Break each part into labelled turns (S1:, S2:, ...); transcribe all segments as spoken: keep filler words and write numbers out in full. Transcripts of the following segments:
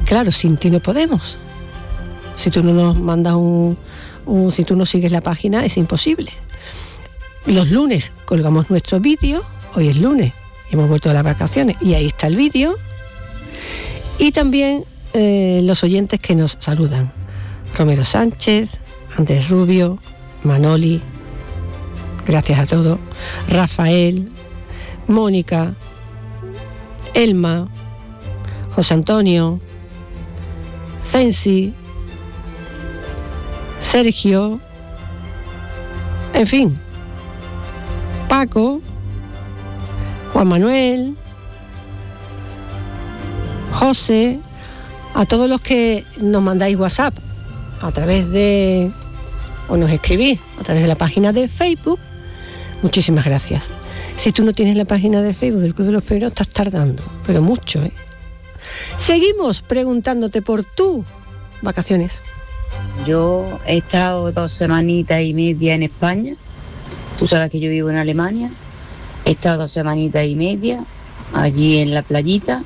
S1: Claro, sin ti no podemos. Si tú no nos mandas un, un si tú no sigues la página, es imposible. Los lunes colgamos nuestro vídeo, hoy es lunes, hemos vuelto de las vacaciones y ahí está el vídeo. Y también eh, los oyentes que nos saludan. Romero Sánchez, Andrés Rubio, Manoli, gracias a todos, Rafael, Mónica, Elma, José Antonio, Censi, Sergio, en fin, Paco, Juan Manuel, José, a todos los que nos mandáis WhatsApp a través de, o nos escribís a través de la página de Facebook, muchísimas gracias. Si tú no tienes la página de Facebook del Club de los Peoneros, estás tardando, pero mucho, ¿eh? Seguimos preguntándote por tus vacaciones.
S2: Yo he estado dos semanitas y media en España. Tú sabes que yo vivo en Alemania. He estado dos semanitas y media allí en la playita.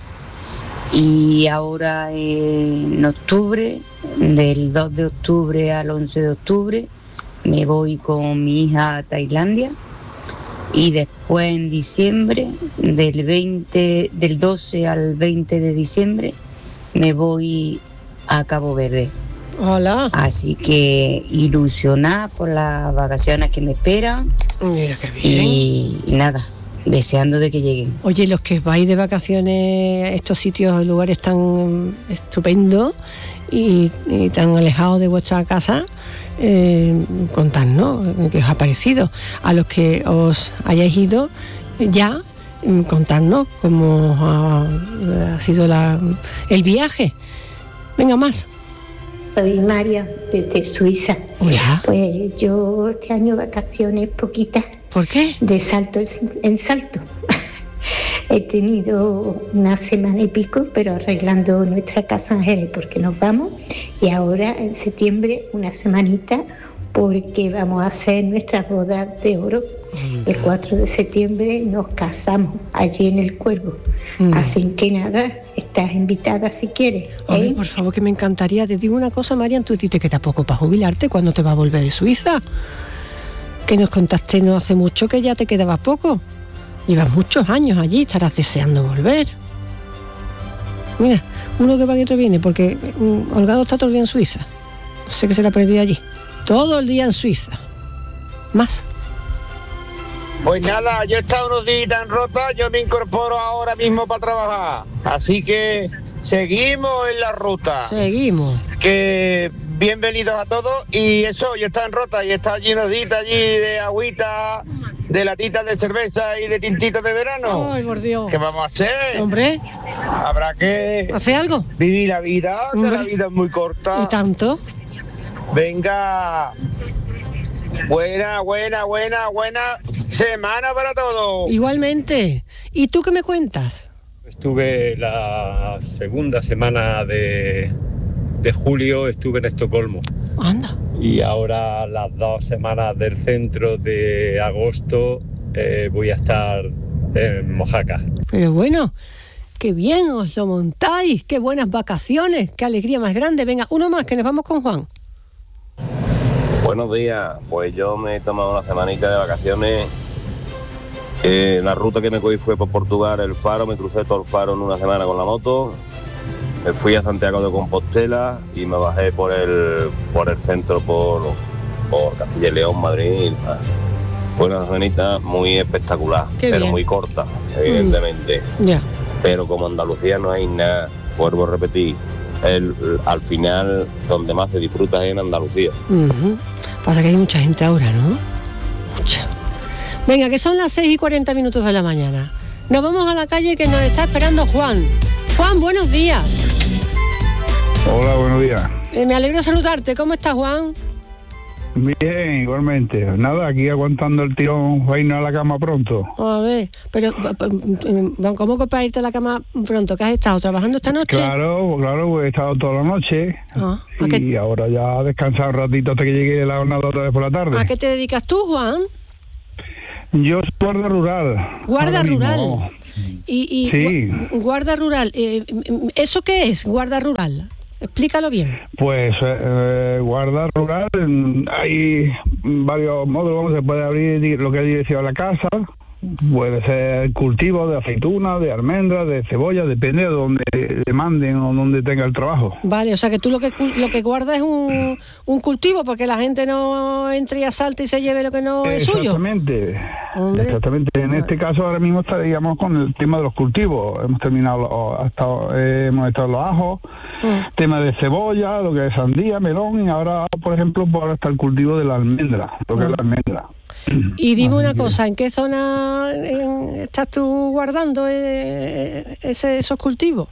S2: Y ahora en octubre, del dos de octubre al once de octubre, me voy con mi hija a Tailandia. Y después en diciembre, del veinte, del doce al veinte de diciembre, me voy a Cabo Verde.
S1: Hola.
S2: Así que ilusionada por las vacaciones que me esperan.
S1: Mira qué bien.
S2: Y, y nada, deseando de que lleguen.
S1: Oye, los que vais de vacaciones a estos sitios, lugares tan estupendos y, y tan alejados de vuestra casa, eh, contadnos qué os ha parecido. A los que os hayáis ido ya, contadnos cómo ha, ha sido la, el viaje. Venga, más.
S3: Soy María, desde Suiza.
S1: Hola.
S3: Pues yo este año vacaciones poquitas.
S1: ¿Por qué?
S3: De salto en salto. He tenido una semana y pico, pero arreglando nuestra casa en Jerez porque nos vamos. Y ahora en septiembre una semanita porque vamos a hacer nuestras bodas de oro. El cuatro de septiembre nos casamos allí en el Cuervo. Mm. Así que nada, estás invitada si quieres. ¿eh?
S1: Ay, por favor, que me encantaría. Te digo una cosa, Marian, tú te queda poco para jubilarte. ¿Cuándo te vas a volver de Suiza? Que nos contaste no hace mucho que ya te quedaba poco. Llevas muchos años allí, estarás deseando volver. Mira, uno que va y otro viene, porque um, Holgado está todo el día en Suiza. No sé qué se le ha perdido allí. Todo el día en Suiza. Más.
S4: Pues nada, yo he estado unos días en Rota, yo me incorporo ahora mismo para trabajar. Así que seguimos en la ruta.
S1: Seguimos.
S4: Que bienvenidos a todos. Y eso, yo he estado en Rota y he estado allí unos días allí de agüita, de latitas de cerveza y de tintitos de verano.
S1: Ay, por Dios.
S4: ¿Qué vamos a hacer?
S1: Hombre.
S4: Habrá que...
S1: ¿Hace algo?
S4: Vivir la vida, que
S1: Hombre.
S4: la vida es muy corta.
S1: ¿Y tanto?
S4: Venga... Buena, buena, buena, buena semana para todos.
S1: Igualmente. ¿Y tú qué me cuentas?
S5: Estuve la segunda semana de, de julio, estuve en Estocolmo.
S1: Anda.
S5: Y ahora las dos semanas del centro de agosto eh, voy a estar en Mojácar.
S1: Pero bueno, qué bien os lo montáis, qué buenas vacaciones, qué alegría más grande. Venga, uno más, que nos vamos con Juan.
S6: Buenos días, pues yo me he tomado una semanita de vacaciones. Eh, la ruta que me cogí fue por Portugal, el Faro, me crucé todo el Faro en una semana con la moto. Me fui a Santiago de Compostela y me bajé por el por el centro, por, por Castilla y León, Madrid. Fue una semanita muy espectacular,
S1: Qué
S6: pero
S1: bien.
S6: muy corta, evidentemente.
S1: Ya. Yeah.
S6: Pero como Andalucía no hay nada, vuelvo a repetir, el, al final donde más se disfruta es en Andalucía.
S1: Uh-huh. Pasa que hay mucha gente ahora, ¿no? Mucha. Venga, que son las seis y cuarenta minutos de la mañana. Nos vamos a la calle que nos está esperando Juan. Juan, buenos días.
S7: Hola, buenos días.
S1: Eh, me alegro saludarte. ¿Cómo estás, Juan?
S7: Bien, igualmente. Nada, aquí aguantando el tirón para irnos a la cama pronto.
S1: A ver, pero ¿cómo que para irte a la cama pronto? ¿Que has estado trabajando esta noche?
S7: Claro, claro, pues he estado toda la noche.
S1: Ah,
S7: y
S1: qué...
S7: ahora ya a descansar un ratito hasta que llegue la jornada otra vez por la tarde.
S1: ¿A qué te dedicas tú, Juan?
S7: Yo soy guarda rural.
S1: Guarda rural. Y, y
S7: Sí.
S1: gu- guarda rural, eh, ¿eso qué es, guarda rural? Explícalo bien.
S7: Pues eh, guarda rural, mm, hay varios módulos, se puede abrir di- lo que es dirección a la casa, puede ser cultivo de aceitunas, de almendras, de cebolla, depende de donde le manden o donde tenga el trabajo.
S1: Vale, o sea que tú lo que cul- lo que guardas es un, un cultivo porque la gente no entre y asalte y se lleve lo que no es suyo.
S7: Exactamente,
S1: Hombre.
S7: exactamente. En este caso ahora mismo estaríamos con el tema de los cultivos. Hemos terminado, los- hasta, eh, hemos estado los ajos,
S1: Mm.
S7: tema de cebolla, lo que es sandía, melón, y ahora, por ejemplo, pues ahora está el cultivo de la almendra, lo que es la almendra.
S1: Y dime
S7: Así
S1: una
S7: que-
S1: cosa, ¿en qué zona en- estás tú guardando eh, ese, esos cultivos?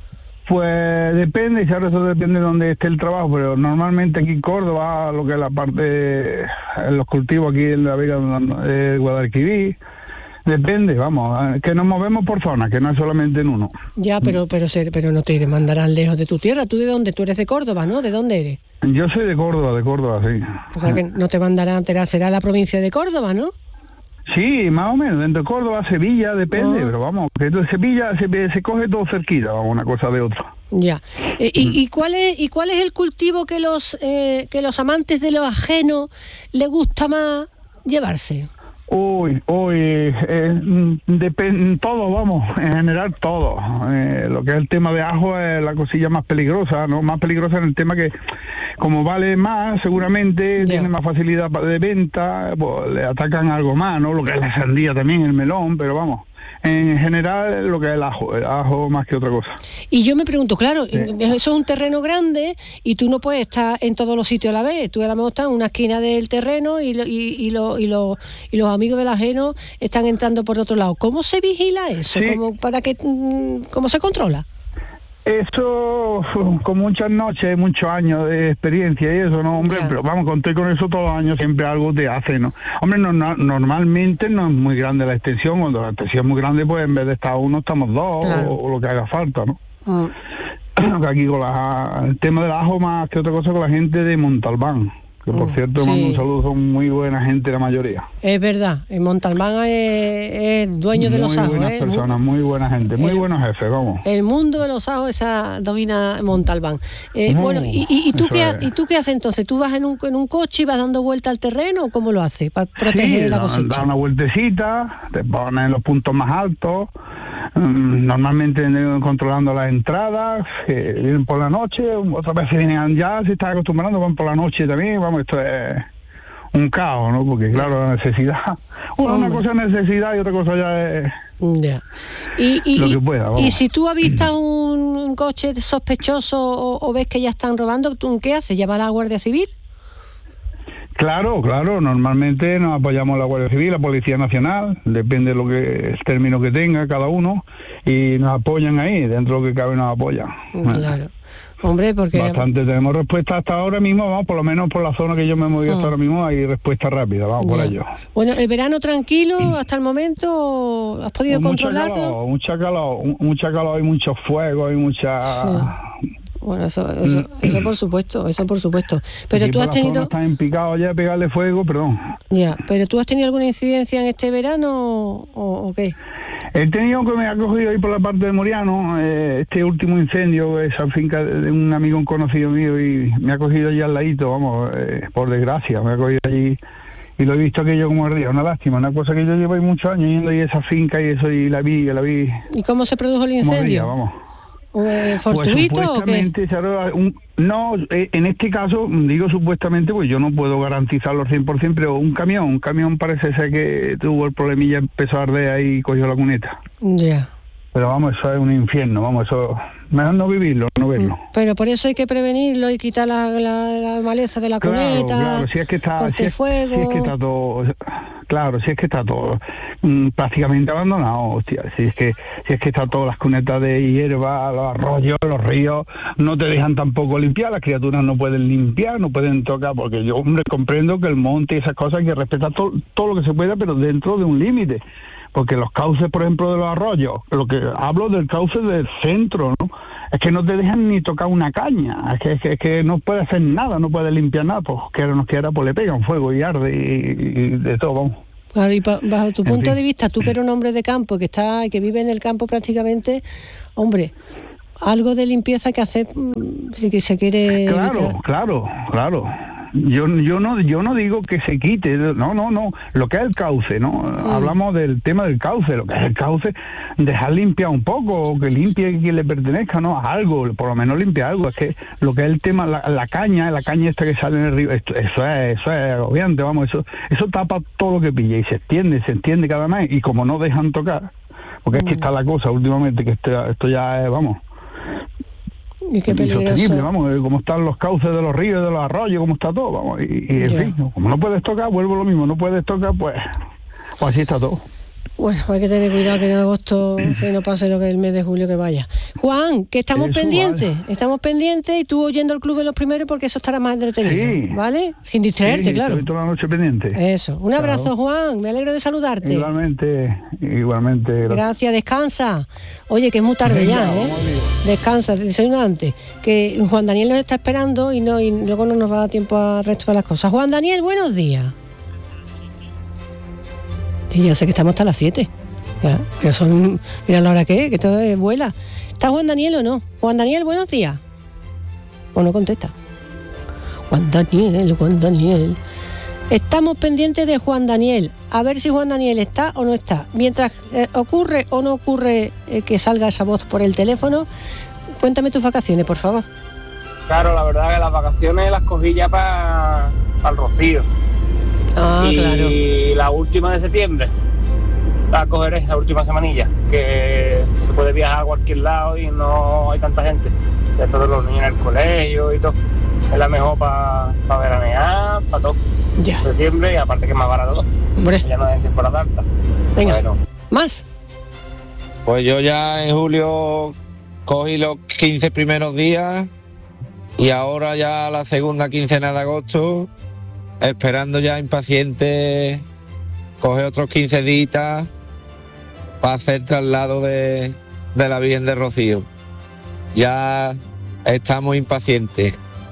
S7: Pues depende, claro, eso depende de dónde esté el trabajo, pero normalmente aquí en Córdoba, lo que es la parte, en los cultivos aquí en la Vega de Guadalquivir, depende, vamos, que nos movemos por zonas, que no es solamente en uno.
S1: Ya, pero pero se- pero no te mandarán lejos de tu tierra. ¿Tú de dónde? Tú eres de Córdoba, ¿no? ¿De dónde eres?
S7: Yo soy de Córdoba, de Córdoba, sí.
S1: O sea que no te mandarán, será será la provincia de Córdoba, ¿no?
S7: Sí, más o menos, dentro de Córdoba, Sevilla, depende,
S1: Ah.
S7: pero vamos, que de Sevilla se, se coge todo cerquita, vamos, una cosa de otra.
S1: Ya. Eh, y, y cuál es y cuál es el cultivo que los eh, que los amantes de lo ajeno le gusta más llevarse?
S7: Uy, uy, eh, depende, todo, vamos, en general todo. Eh, lo que es el tema de ajo es la cosilla más peligrosa, ¿no? Más peligrosa en el tema que, como vale más, seguramente
S1: Ya.
S7: tiene más facilidad pa- de venta, pues le atacan algo más, ¿no? Lo que es la sandía también, el melón, pero vamos, en general lo que es el ajo, el ajo más que otra cosa.
S1: Y yo me pregunto, claro, eso es un terreno grande y tú no puedes estar en todos los sitios a la vez. Tú a lo mejor estás en una esquina del terreno y, lo- y, y, lo- y, lo- y los amigos del ajeno están entrando por otro lado. ¿Cómo se vigila eso?
S7: Sí.
S1: ¿Cómo, para que, mm, ¿Cómo se controla?
S7: Eso, con muchas noches, muchos años de experiencia y eso, ¿no? Hombre,
S1: Ya.
S7: pero vamos, conté con eso todos los años, siempre algo te hace, ¿no? Hombre, no, no- normalmente no es muy grande la extensión, cuando la extensión es muy grande, pues en vez de estar uno, estamos dos,
S1: Claro.
S7: o, o lo que haga falta, ¿no?
S1: Mm.
S7: Que aquí con la, el tema del ajo más que otra cosa con la gente de Montalbán, que por
S1: Mm,
S7: cierto,
S1: sí.
S7: mando un saludo, son muy buena gente la mayoría.
S1: Es verdad, en Montalbán es, es dueño de
S7: muy
S1: los ajos.
S7: buenas
S1: ¿eh?
S7: personas, muy buena gente, muy
S1: el-
S7: buenos jefes, vamos.
S1: El mundo de los ajos esa domina Montalbán. Eh,
S7: No,
S1: bueno, ¿y, y, y tú
S7: eso
S1: qué,
S7: es.
S1: ha- ¿y tú qué haces entonces? ¿Tú vas en un, en un coche y vas dando vuelta al terreno o cómo lo haces para proteger
S7: Sí,
S1: la
S7: da-
S1: cosecha?
S7: da una vueltecita, te pones en los puntos más altos, mm, normalmente eh, controlando las entradas, que vienen por la noche, otras veces vienen ya, se está acostumbrando, van por la noche también, vamos, esto es un caos, ¿no? Porque claro, la necesidad, bueno, una cosa es necesidad y otra cosa ya es...
S1: Ya. Y, y,
S7: Lo
S1: y-
S7: que pueda, vamos.
S1: y si tú avistas un, un coche sospechoso o, o ves que ya están robando, ¿tú qué haces? ¿Llama a la Guardia Civil?
S7: Claro, claro, normalmente nos apoyamos la Guardia Civil, la Policía Nacional, depende de lo que el término que tenga cada uno, y nos apoyan ahí, dentro de lo que cabe nos apoyan.
S1: Claro. Hombre, porque...
S7: Bastante, tenemos respuesta hasta ahora mismo, vamos, por lo menos por la zona que yo me he movido hasta
S1: Ah.
S7: ahora mismo, hay respuesta rápida, vamos por
S1: Ya.
S7: ello.
S1: Bueno, ¿el verano tranquilo hasta el momento? ¿Has podido
S7: Mucha
S1: controlarlo?
S7: calor, mucha calor, mucha calor, hay mucho fuego, hay mucha...
S1: Bueno, eso, eso, eso por supuesto, eso por supuesto. Pero
S7: Aquí
S1: tú
S7: por
S1: has
S7: la zona
S1: tenido...
S7: están en picado ya, pegarle fuego, perdón.
S1: Ya, pero tú has tenido alguna incidencia en este verano o, o qué?
S7: He tenido que me ha cogido ahí por la parte de Moriano, eh, este último incendio, esa finca de de un amigo, un conocido mío, y me ha cogido allí al ladito, vamos, eh, por desgracia, me ha cogido allí y lo he visto aquello como ardía, una lástima, una cosa que yo llevo ahí muchos años yendo ahí a esa finca y eso, y la vi, la vi
S1: ¿Y cómo se produjo el
S7: como ardía,
S1: incendio?
S7: vamos.
S1: Eh,
S7: Pues
S1: ¿Fortuito o qué?
S7: supuestamente, Sara, un- no, eh, en este caso, digo supuestamente, pues yo no puedo garantizarlo al cien por ciento, pero un camión, un camión parece ser que tuvo el problemilla, empezó a arder ahí y cogió la cuneta.
S1: Ya.
S7: Pero vamos, eso es un infierno, vamos, eso, mejor no vivirlo, no verlo.
S1: Pero por eso hay que prevenirlo y quitar la, la, la maleza de la
S7: Claro,
S1: cuneta,
S7: claro, si es que está, si es,
S1: cortefuego.
S7: si es que está todo, claro, si es que está todo mm, prácticamente abandonado, hostia, si es que, si es que está todas las cunetas de hierba, los arroyos, los ríos, no te dejan tampoco limpiar, las criaturas no pueden limpiar, no pueden tocar, porque yo, hombre, comprendo que el monte y esas cosas hay que respetar todo, todo lo que se pueda, pero dentro de un límite. Porque los cauces, por ejemplo, de los arroyos, lo que hablo del cauce del centro, ¿no? Es que no te dejan ni tocar una caña, es que, es que, es que no puede hacer nada, no puede limpiar nada, pues quiera o no quiera, pues le pegan fuego y arde y, y de todo, vamos.
S1: Claro, y pa, bajo tu en punto fin. de vista, tú que eres un hombre de campo, que está y que vive en el campo prácticamente, hombre, algo de limpieza que hacer si se quiere.
S7: Claro,
S1: evitar.
S7: claro, claro. Yo yo no yo no digo que se quite, no, no, no, lo que es el cauce, ¿no? Mm. Hablamos del tema del cauce, lo que es el cauce, dejar limpiar un poco, o que limpie quien le pertenezca, ¿no? Algo, por lo menos limpia algo. Es que lo que es el tema, la, la caña, la caña esta que sale en el río, esto, eso es, eso es agobiante, vamos, eso, eso tapa todo lo que pilla y se extiende, se extiende cada vez, y como no dejan tocar, porque mm. es que está la cosa últimamente, que esto, esto ya es, vamos,
S1: y qué peligroso.
S7: Vamos, como están los cauces de los ríos, de los arroyos, como está todo, vamos, y, y en fin, como no puedes tocar, vuelvo lo mismo, no puedes tocar, pues, pues así está todo.
S1: Bueno, hay que tener cuidado que en agosto que no pase lo que es el mes de julio que vaya. Juan, que estamos eso, pendientes, vale. estamos pendientes y tú oyendo el club de los primeros porque eso estará más entretenido, sí. ¿vale? Sin distraerte,
S7: sí,
S1: claro.
S7: Estoy toda la noche pendiente.
S1: Eso, un claro. abrazo, Juan, me alegro de saludarte.
S7: Igualmente, igualmente. Gracias,
S1: gracias descansa. Oye, que es muy tarde Venga, ya, ¿eh? Descansa, desayuna antes, que Juan Daniel nos está esperando y no y luego no nos va a dar tiempo al resto de las cosas. Juan Daniel, buenos días. Sí, ya sé que estamos hasta las siete. Ya, pero son. Mira la hora que es, que todo es vuela. ¿Está Juan Daniel o no? Juan Daniel, buenos días. Pues no contesta. Juan Daniel, Juan Daniel. Estamos pendientes de Juan Daniel. A ver si Juan Daniel está o no está. Mientras eh, ocurre o no ocurre eh, que salga esa voz por el teléfono, cuéntame tus vacaciones, por favor.
S8: Claro, la verdad que las vacaciones las cogí ya para pa el Rocío.
S1: Ah,
S8: y
S1: claro.
S8: la última de septiembre la cogeré, la última semanilla, que se puede viajar a cualquier lado y no hay tanta gente, ya todos los niños en el colegio y todo, es la mejor para pa veranear, para todo.
S1: Ya.
S8: Septiembre, y aparte que es más barato todo.
S1: Hombre.
S8: Ya no es temporada alta.
S1: Venga,
S8: bueno.
S1: ¿Más?
S9: Pues yo ya en julio cogí los quince primeros días y ahora ya la segunda quincena de agosto, esperando ya impaciente coger otros quince días para hacer traslado de, de la Virgen de Rocío. Ya estamos impacientes.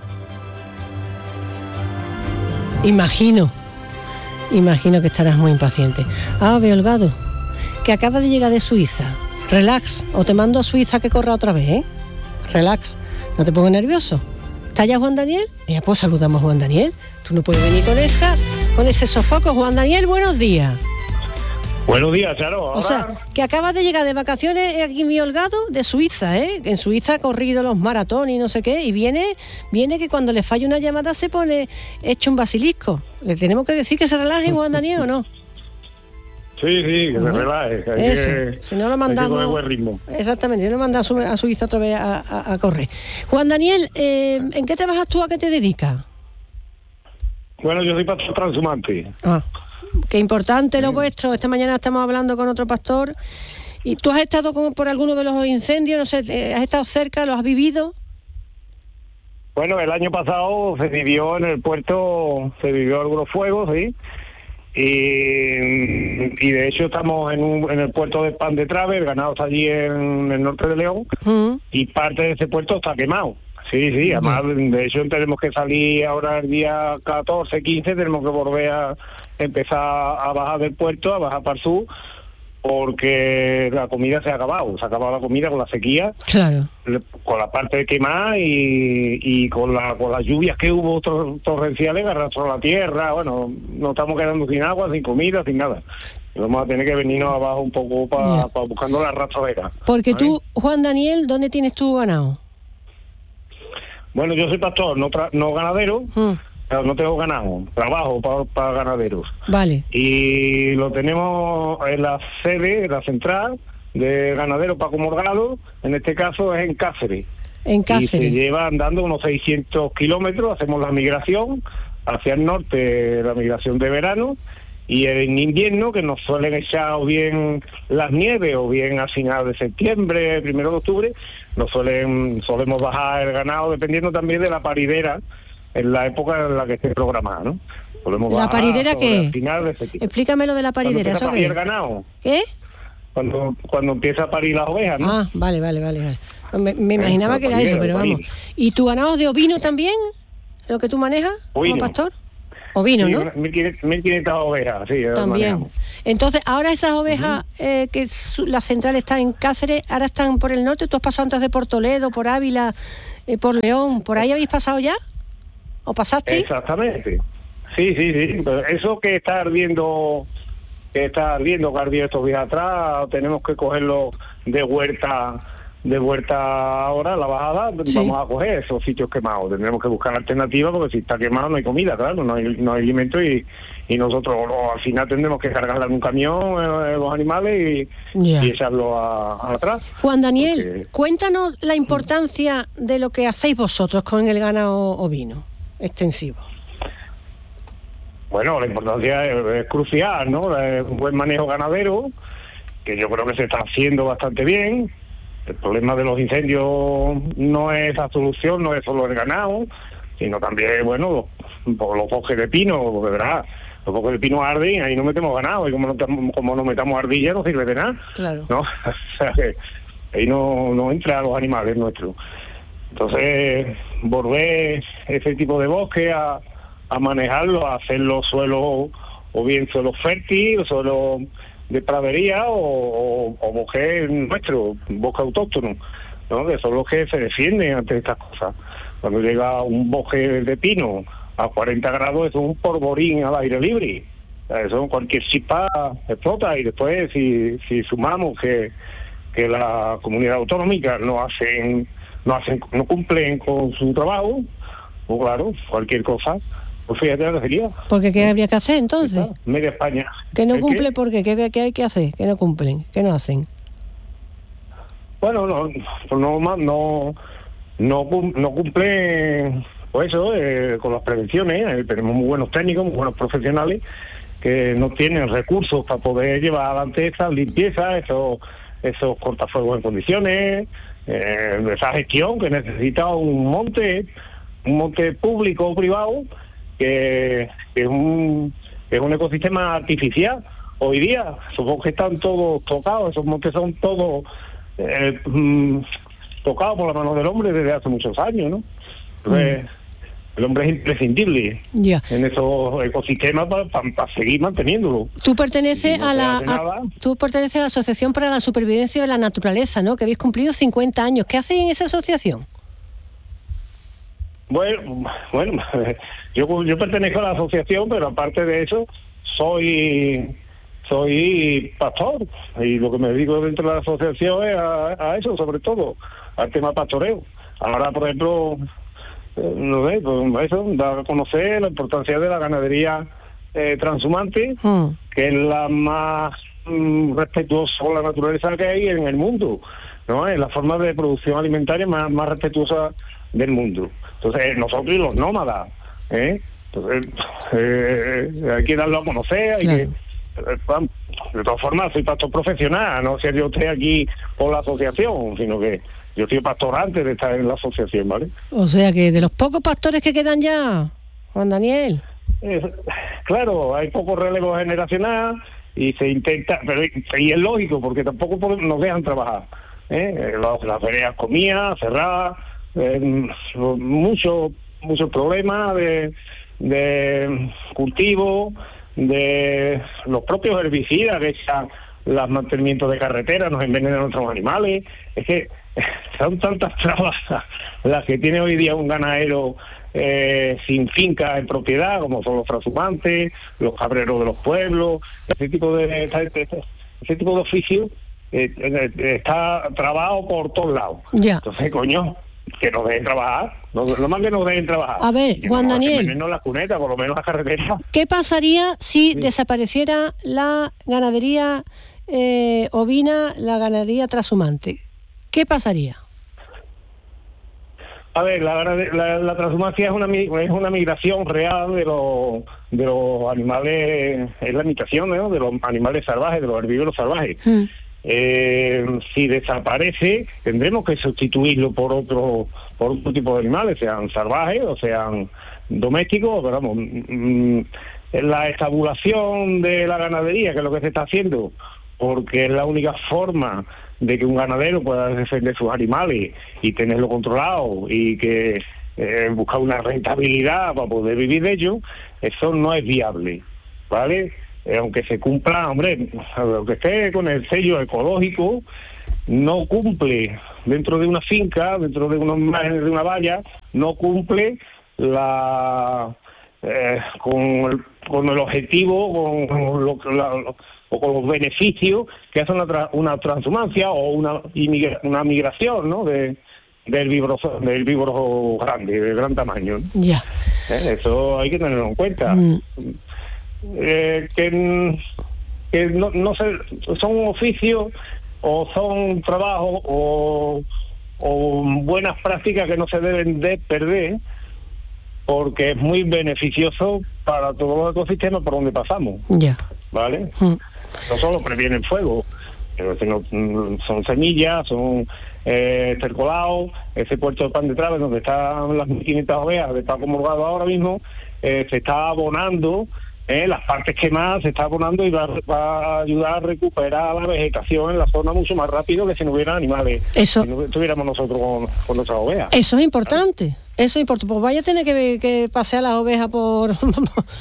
S1: Imagino, imagino que estarás muy impaciente. Ah, Holgado, que acaba de llegar de Suiza. Relax, o te mando a Suiza que corra otra vez, ¿eh? Relax, no te pongas nervioso. ¿Está ya Juan Daniel? Ya pues saludamos a Juan Daniel. Tú no puedes venir con esa, con ese sofoco. Juan Daniel, buenos días.
S10: Buenos días, Charo.
S1: O sea, que acabas de llegar de vacaciones aquí en mi Holgado de Suiza, ¿eh? En Suiza ha corrido los maratones y no sé qué, y viene, viene que cuando le falla una llamada se pone hecho un basilisco. ¿Le tenemos que decir que se relaje, Juan Daniel, o no?
S10: Sí, sí, que uh-huh. se relaje. Hay
S1: Eso,
S10: que,
S1: si no lo mandamos...
S10: Hay que buen ritmo.
S1: Exactamente, si no lo mandamos a Suiza otra vez a, a, a correr. Juan Daniel, eh, ¿en qué trabajas tú? ¿A qué te dedicas?
S10: Bueno, yo soy pastor transhumante.
S1: Ah, qué importante lo vuestro. Esta mañana estamos hablando con otro pastor. ¿Y tú has estado con, por alguno de los incendios? No sé, ¿has estado cerca? ¿Lo has vivido?
S10: Bueno, el año pasado se vivió en el puerto, se vivió algunos fuegos, sí. Y, y de hecho estamos en, un, en el puerto de Pan de Trave, el ganado está allí en el norte de León, uh-huh. y parte de ese puerto está quemado. Sí, sí, además de hecho tenemos que salir ahora el día catorce, quince, tenemos que volver a empezar a bajar del puerto, a bajar para el sur, porque la comida se ha acabado, se ha acabado la comida con la sequía,
S1: claro,
S10: con la parte de quemar y, y con, la, con las lluvias que hubo tor- torrenciales que arrastró la tierra. Bueno, nos estamos quedando sin agua, sin comida, sin nada. Y vamos a tener que venirnos abajo un poco para yeah. pa buscando la arrastradera.
S1: Porque ¿vale? Tú, Juan Daniel, ¿dónde tienes tu ganado?
S10: Bueno, yo soy pastor, no, tra- no ganadero, mm. pero no tengo ganado, trabajo para, para ganaderos.
S1: Vale.
S10: Y lo tenemos en la sede, en la central de ganadero Paco Morgado, en este caso es en Cáceres.
S1: En Cáceres.
S10: Y se lleva andando unos seiscientos kilómetros, hacemos la migración hacia el norte, la migración de verano, y en invierno, que nos suelen echar o bien las nieves o bien a final de septiembre, primero de octubre, nos suelen solemos bajar el ganado dependiendo también de la paridera en la época en la que esté programada, ¿no? Solemos
S1: ¿La paridera qué?
S10: Final de septiembre.
S1: Explícame lo de la paridera.
S10: Cuando empieza a parir el ganado.
S1: ¿Qué?
S10: Cuando cuando empieza a parir las ovejas, ¿no?
S1: Ah, vale, vale, vale. vale. Me, me imaginaba eh, que era eso, pero vamos. ¿Y tu ganado de ovino también? ¿Lo que tú manejas
S10: ovino.
S1: como pastor? Ovino,
S10: sí,
S1: ¿no?
S10: mil quinientas ovejas, sí.
S1: También.
S10: Manejamos.
S1: Entonces, ahora esas ovejas, uh-huh. eh, que su, la central está en Cáceres, ahora están por el norte. ¿Tú has pasado antes de por Toledo, por Ávila, eh, por León? ¿Por ahí habéis pasado ya? ¿O pasaste?
S10: Exactamente. Sí, sí, sí. Pero eso que está ardiendo, que está ardiendo, que ardió estos días atrás, tenemos que cogerlo de vuelta, de vuelta ahora, la bajada, sí. Vamos a coger esos sitios quemados. Tendremos que buscar alternativas porque si está quemado no hay comida, claro, no hay, no hay alimento y, y nosotros no, al final tendremos que cargarla en un camión eh, los animales y, yeah. y echarlo a, a atrás.
S1: Juan Daniel, porque... cuéntanos la importancia de lo que hacéis vosotros con el ganado ovino extensivo.
S10: Bueno, la importancia es, es crucial, ¿no? Es un buen manejo ganadero, que yo creo que se está haciendo bastante bien. El problema de los incendios no es la solución, no es solo el ganado, sino también, bueno, los, los bosques de pino, de verdad. Los bosques de pino arden, ahí no metemos ganado, y como no, como no metamos ardilla no sirve de nada.
S1: Claro.
S10: ¿No? O sea que ahí no, no entran los animales nuestros. Entonces, volver ese tipo de bosque a, a manejarlo, a hacer los suelos, o bien suelos fértiles, suelos de pradería, o, o, o bosque nuestro, bosque autóctono, ¿no? Que son los que se defienden ante estas cosas. Cuando llega un bosque de pino a cuarenta grados, eso es un polvorín al aire libre. O sea, eso cualquier chispa explota, y después si, si sumamos que, que la comunidad autonómica no hacen, no hacen, no cumplen con su trabajo, pues claro, cualquier cosa. Pues fíjate lo que sería.
S1: Porque ¿qué habría que hacer entonces?
S10: Media España.
S1: Que no cumple, ¿por qué? ¿Qué, ¿Qué hay que hacer? Que no cumplen, ¿qué no hacen?
S10: Bueno, no, no, no, no, no cumple, pues eso, eh, con las prevenciones. Eh, tenemos muy buenos técnicos, muy buenos profesionales que no tienen recursos para poder llevar adelante esa limpieza, esos, esos cortafuegos en condiciones, eh, esa gestión que necesita un monte, un monte público o privado, que, que es un que es un ecosistema artificial. Hoy día, supongo que están todos tocados, esos montes son todos eh, mm, tocados por la mano del hombre desde hace muchos años, ¿no? Entonces, mm. el hombre es imprescindible
S1: yeah.
S10: en esos ecosistemas para pa, pa seguir manteniéndolo.
S1: Tú perteneces
S10: no
S1: a la a, tú perteneces a la Asociación para la Supervivencia de la Naturaleza, ¿no? Que habéis cumplido cincuenta años. ¿Qué hacéis en esa asociación?
S10: Bueno, bueno, yo yo pertenezco a la asociación, pero aparte de eso soy soy pastor, y lo que me dedico dentro de la asociación es a, a eso, sobre todo al tema pastoreo. Ahora, por ejemplo, eh, no sé, pues eso, dar a conocer la importancia de la ganadería eh, transhumante, mm. que es la más mm, respetuosa con la naturaleza que hay en el mundo, ¿no? Es la forma de producción alimentaria más, más respetuosa del mundo. Entonces, nosotros y los nómadas, ¿eh? Entonces, eh, hay que darlo a conocer, hay claro. que... Eh, de todas formas, soy pastor profesional, no sé, yo estoy aquí por la asociación, sino que yo soy pastor antes de estar en la asociación, ¿vale? O
S1: sea que de los pocos pastores que quedan ya, Juan Daniel.
S10: Eh, claro, hay poco relevo generacional y se intenta, pero y es lógico, porque tampoco nos dejan trabajar, ¿eh? Las, las veredas comidas, cerradas, eh, muchos muchos problemas de, de cultivo, de los propios herbicidas que echan los mantenimientos de carretera, nos envenenan a nuestros animales. Es que son tantas trabas las que tiene hoy día un ganadero eh, sin finca en propiedad, como son los transhumantes, los cabreros de los pueblos, ese tipo de ese, ese tipo de oficio eh, está trabado por todos lados.
S1: Ya.
S10: Entonces, coño, que nos dejen trabajar, no, no más que nos dejen trabajar.
S1: A ver,
S10: que
S1: Juan
S10: no
S1: Daniel,
S10: no la cuneta, por lo menos la carretera.
S1: ¿Qué pasaría si
S10: sí.
S1: desapareciera la ganadería eh, ovina, la ganadería transhumante? ¿Qué pasaría?
S10: A ver, la, la, la transhumancia es una es una migración real de los de los animales, es la migración, ¿no?, de los animales salvajes, de los herbívoros salvajes. Mm. Eh, si desaparece, tendremos que sustituirlo por otro por otro tipo de animales, sean salvajes o sean domésticos. Pero vamos, mm, la estabulación de la ganadería, que es lo que se está haciendo, porque es la única forma de que un ganadero pueda defender sus animales y tenerlo controlado, y que eh, buscar una rentabilidad para poder vivir de ello, eso no es viable, ¿vale? Eh, aunque se cumpla, hombre, aunque esté con el sello ecológico, no cumple dentro de una finca, dentro de una, de una valla, no cumple la eh, con, el, con el objetivo, con, lo, la, o con los beneficios que hace una, tra, una transhumancia o una, inmigra, una migración, ¿no? De, del víboro, del víboro grande, de gran tamaño, ¿no?
S1: Ya.
S10: Eh, eso hay que tenerlo en cuenta.
S1: Mm.
S10: Eh, que, que no, no sé, son oficios o son trabajos o, o buenas prácticas que no se deben de perder, porque es muy beneficioso para todos los ecosistemas por donde pasamos.
S1: Ya.
S10: ¿Vale?
S1: Mm.
S10: No solo previene el fuego, pero sino, son semillas, son eh, estercolados, ese puerto de Pan de Trave donde están las mil quinientas ovejas de Paco Morgado ahora mismo, eh, se está abonando. Eh, las partes quemadas se está abonando y va, va a ayudar a recuperar la vegetación en la zona mucho más rápido que si no hubiera animales.
S1: Eso.
S10: Si no estuviéramos nosotros con, con nuestras ovejas.
S1: Eso es importante. Eso es importante. Pues vaya a tener que, que pasear las ovejas por, por,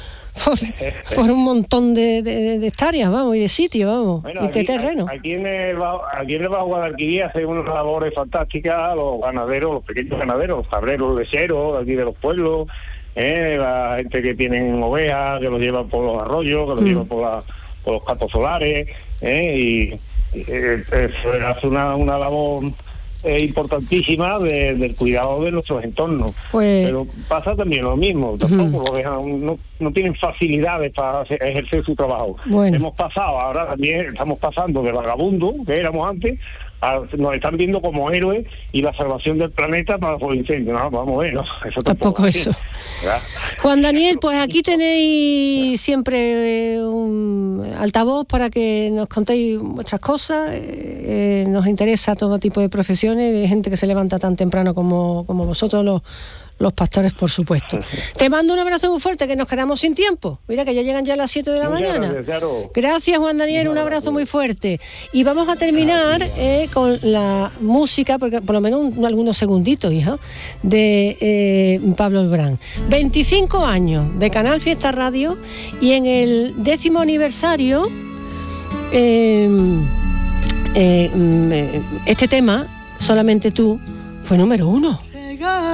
S1: por un montón de, de, de hectáreas, vamos, y de sitios, vamos,
S10: bueno,
S1: y
S10: aquí,
S1: de terreno.
S10: Aquí en el aquí en el Bajo Guadalquivir hacen unas labores fantásticas los ganaderos, los pequeños ganaderos, los tableros lecheros de aquí de los pueblos. Eh, la gente que tienen ovejas, que los llevan por los arroyos, que los mm. llevan por, la, por los campos solares, eh, y, y eh, hace una, una labor eh, importantísima de, del cuidado de nuestros entornos. Pues... Pero pasa también lo mismo, tampoco uh-huh. ovejas no, no tienen facilidades para hacer, ejercer su trabajo. Bueno. Hemos pasado, ahora también estamos pasando de vagabundo, que éramos antes, a, nos están viendo como héroes y la salvación del planeta para los incendios. No, vamos a ver, no, eso tampoco,
S1: tampoco eso. ¿Verdad? Juan Daniel, pues aquí tenéis siempre un altavoz para que nos contéis vuestras cosas. Eh, nos interesa todo tipo de profesiones, de gente que se levanta tan temprano como, como vosotros, los los pastores, por supuesto. Te mando un abrazo muy fuerte, que nos quedamos sin tiempo. Mira que ya llegan ya las siete de la Muchas mañana. Gracias, claro. Gracias, Juan Daniel, un abrazo muy fuerte. Y vamos a terminar eh, con la música, porque por lo menos un, algunos segunditos, hija, de eh, Pablo Alborán. veinticinco años de Canal Fiesta Radio, y en el décimo aniversario eh, eh, este tema, Solamente tú, fue número uno.